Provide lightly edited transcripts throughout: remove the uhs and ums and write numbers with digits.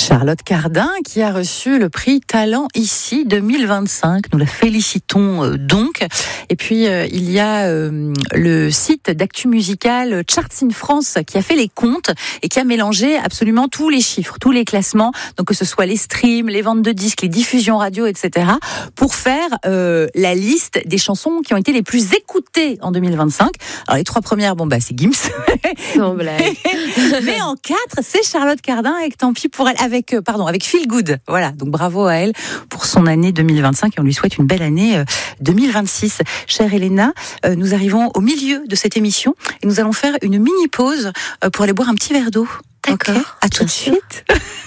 Charlotte Cardin qui a reçu le prix Talent Ici 2025. Nous la félicitons donc. Et puis il y a le site d'actu musical Charts in France qui a fait les comptes et qui a mélangé absolument tous les chiffres, tous les classements, donc que ce soit les streams, les ventes de disques, les diffusions radio, etc., pour faire la liste des chansons qui ont été les plus écoutées en 2025. Alors les trois premières, c'est Gims. Non, blague. Mais en 4, c'est Charlotte Cardin avec Tant pis pour elle, avec Feel Good. Voilà, donc bravo à elle pour son année 2025 et on lui souhaite une belle année 2026. Chère Elena, nous arrivons au milieu de cette émission et nous allons faire une mini pause pour aller boire un petit verre d'eau. D'accord. Okay. À tout de suite.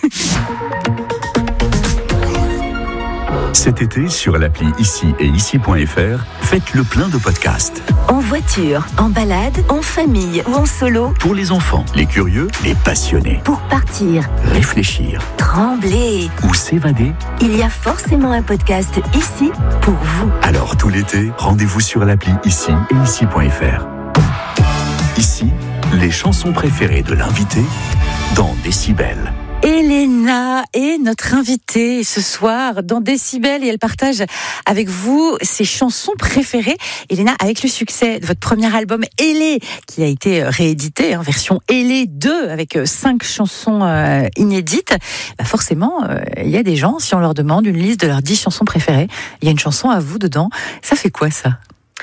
Cet été, sur l'appli Ici et Ici.fr, faites le plein de podcasts. En voiture, en balade, en famille ou en solo. Pour les enfants, les curieux, les passionnés. Pour partir, réfléchir, trembler ou s'évader. Il y a forcément un podcast ici pour vous. Alors tout l'été, rendez-vous sur l'appli Ici et Ici.fr. Ici, les chansons préférées de l'invité dans Décibel. Elena est notre invitée ce soir dans Décibel et elle partage avec vous ses chansons préférées. Elena, avec le succès de votre premier album Elé, qui a été réédité, version Elé 2 avec 5 chansons inédites, forcément, il y a des gens, si on leur demande une liste de leurs 10 chansons préférées, il y a une chanson à vous dedans. Ça fait quoi ça ?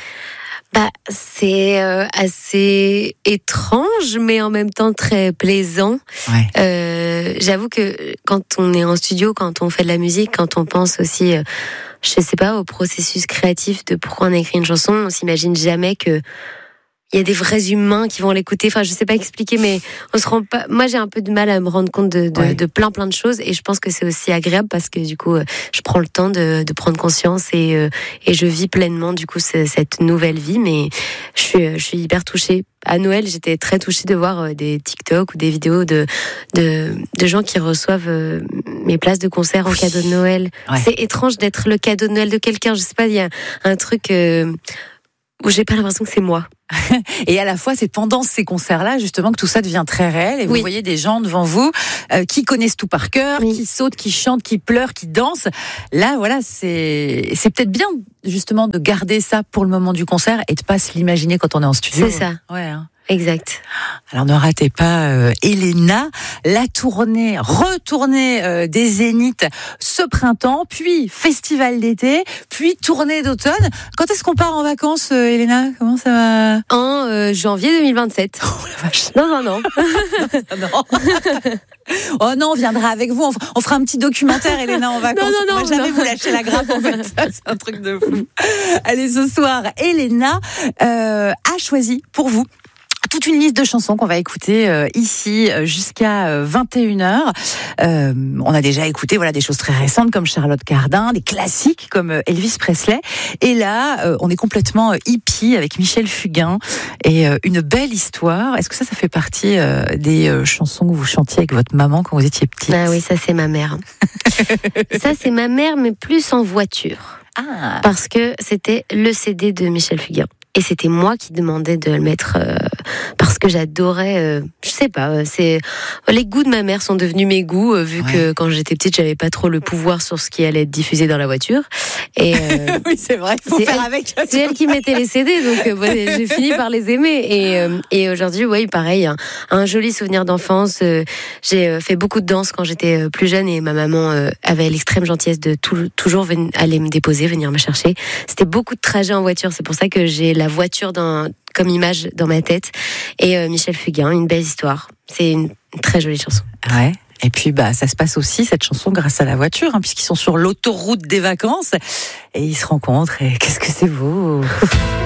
C'est assez étrange, mais en même temps très plaisant. Ouais. J'avoue que quand on est en studio, quand on fait de la musique, quand on pense aussi, je sais pas, au processus créatif de pourquoi on a écrit une chanson, on s'imagine jamais que il y a des vrais humains qui vont l'écouter. Enfin, je sais pas expliquer, mais on se rend pas. Moi, j'ai un peu de mal à me rendre compte de plein de choses, et je pense que c'est aussi agréable parce que du coup, je prends le temps de prendre conscience et je vis pleinement du coup cette nouvelle vie. Mais je suis hyper touchée. À Noël, j'étais très touchée de voir des TikTok ou des vidéos de gens qui reçoivent mes places de concert en cadeau de Noël. Ouais. C'est étrange d'être le cadeau de Noël de quelqu'un. Je sais pas, il y a un truc où j'ai pas l'impression que c'est moi. Et à la fois, c'est pendant ces concerts-là, justement, que tout ça devient très réel. Et vous voyez des gens devant vous qui connaissent tout par cœur, qui sautent, qui chantent, qui pleurent, qui dansent. Là, voilà, c'est peut-être bien, justement, de garder ça pour le moment du concert et de pas se l'imaginer quand on est en studio. C'est ça. Ouais. Exact. Alors ne ratez pas Elena, la retournée des Zéniths ce printemps, puis festival d'été, puis tournée d'automne. Quand est-ce qu'on part en vacances, Elena ? Comment ça va ? En janvier 2027. Oh la vache. Non. Non. Oh non, on viendra avec vous. On fera un petit documentaire, Elena, en vacances. Non, on va jamais vous lâcher la grappe, en fait. C'est un truc de fou. Allez, ce soir, Elena a choisi pour vous toute une liste de chansons qu'on va écouter ici jusqu'à 21h. On a déjà écouté des choses très récentes comme Charlotte Cardin, des classiques comme Elvis Presley. Et là, on est complètement hippie avec Michel Fugain et une belle histoire. Est-ce que ça fait partie des chansons que vous chantiez avec votre maman quand vous étiez petite ? Ah oui, ça c'est ma mère. Ça c'est ma mère, mais plus en voiture. Ah. Parce que c'était le CD de Michel Fugain. Et c'était moi qui demandais de le mettre parce que j'adorais, je sais pas, les goûts de ma mère sont devenus mes goûts vu que quand j'étais petite, j'avais pas trop le pouvoir sur ce qui allait être diffusé dans la voiture. Et oui, c'est vrai, il faut faire avec. C'est elle qui mettait les CD, donc j'ai fini par les aimer. Et aujourd'hui, pareil, un joli souvenir d'enfance. J'ai fait beaucoup de danse quand j'étais plus jeune et ma maman avait l'extrême gentillesse de toujours aller me déposer, venir me chercher. C'était beaucoup de trajets en voiture, c'est pour ça que j'ai la voiture comme image dans ma tête. Et Michel Fugain, une belle histoire. C'est une très jolie chanson. Ouais. Et puis ça se passe aussi cette chanson grâce à la voiture, puisqu'ils sont sur l'autoroute des vacances et ils se rencontrent. Et qu'est-ce que c'est beau.